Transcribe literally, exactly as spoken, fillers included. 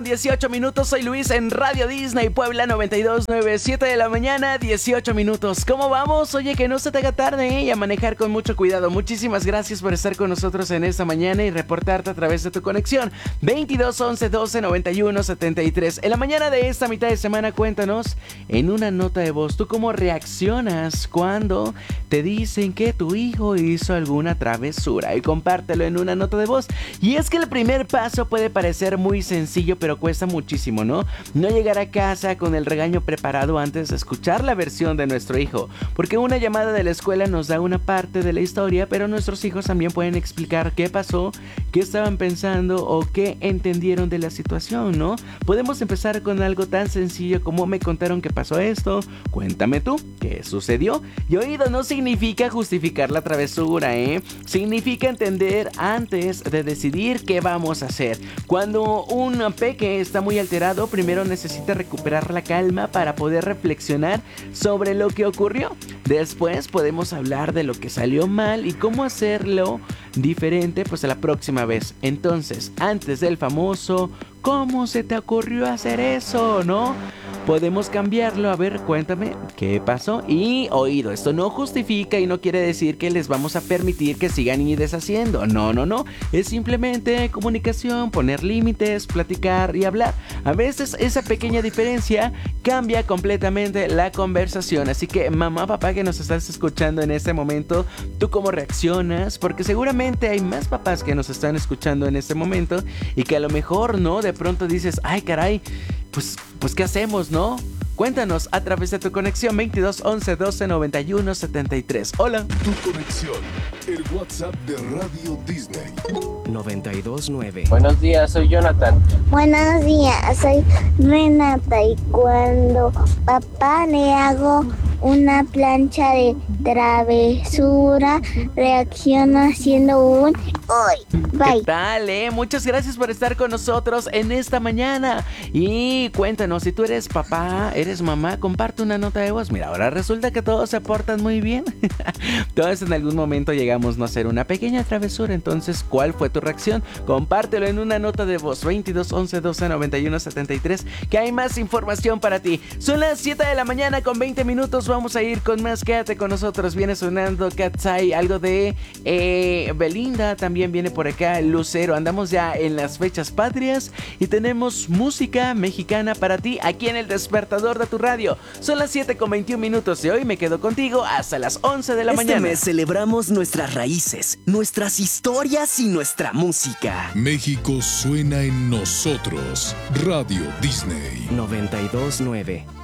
dieciocho minutos, soy Luis en Radio Disney Puebla noventa y dos punto nueve, siete de la mañana, dieciocho minutos. ¿Cómo vamos? Oye, que no se te haga tarde, ¿eh? Y a manejar con mucho cuidado. Muchísimas gracias por estar con nosotros en esta mañana y reportarte a través de tu conexión veintidós once doce noventa y uno setenta y tres. En la mañana de esta mitad de semana, cuéntanos en una nota de voz, ¿tú cómo reaccionas cuando te dicen que tu hijo hizo alguna travesura? Y compártelo en una nota de voz. Y es que el primer paso puede parecer muy sencillo, pero cuesta muchísimo, ¿no? No llegar a casa con el regaño preparado antes de escuchar la versión de nuestro hijo, porque una llamada de la escuela nos da una parte de la historia, pero nuestros hijos también pueden explicar qué pasó, qué estaban pensando o qué entendieron de la situación, ¿no? Podemos empezar con algo tan sencillo como: me contaron que pasó esto, cuéntame tú, ¿qué sucedió? Y oído no significa justificar la travesura, ¿eh? Significa entender antes de decidir qué vamos a hacer. Cuando un peque que está muy alterado, primero necesita recuperar la calma para poder reflexionar sobre lo que ocurrió. Después podemos hablar de lo que salió mal y cómo hacerlo diferente pues a la próxima vez. Entonces, antes del famoso ¿cómo se te ocurrió hacer eso?, ¿no? Podemos cambiarlo. A ver, cuéntame, ¿qué pasó? Y oído, esto no justifica y no quiere decir que les vamos a permitir que sigan y deshaciendo. No, no, no. Es simplemente comunicación, poner límites, platicar y hablar. A veces esa pequeña diferencia cambia completamente la conversación. Así que mamá, papá que nos estás escuchando en este momento, ¿tú cómo reaccionas? Porque seguramente hay más papás que nos están escuchando en este momento y que a lo mejor, ¿no? De pronto dices, ay caray, pues, pues ¿qué hacemos, no? Cuéntanos a través de tu conexión veintidós once doce noventa y uno setenta y tres. Hola. Tu conexión, el WhatsApp de Radio Disney. noventa y dos nueve. Buenos días, soy Jonathan. Buenos días, soy Renata y cuando papá le hago una plancha de travesura, reacciona haciendo un hoy. Bye. ¿Qué tal, eh? Muchas gracias por estar con nosotros en esta mañana. Y cuéntanos, si tú eres papá, eres mamá, comparte una nota de voz. Mira, ahora resulta que todos se portan muy bien. Todos en algún momento llegamos a hacer una pequeña travesura. Entonces, ¿cuál fue tu reacción? Compártelo en una nota de voz veintidós once doce noventa y uno setenta y tres, que hay más información para ti. Son las siete de la mañana con veinte minutos. Vamos a ir con más. Quédate con nosotros. Viene sonando Cat's Eye, algo de eh, Belinda. También viene por acá Lucero. Andamos ya en las fechas patrias y tenemos música mexicana para ti aquí en el despertador de tu radio. Son las siete con veintiún minutos de hoy. Me quedo contigo hasta las once de la este mañana. Este mes celebramos nuestras raíces, nuestras historias y nuestra música. México suena en nosotros. Radio Disney noventa y dos nueve.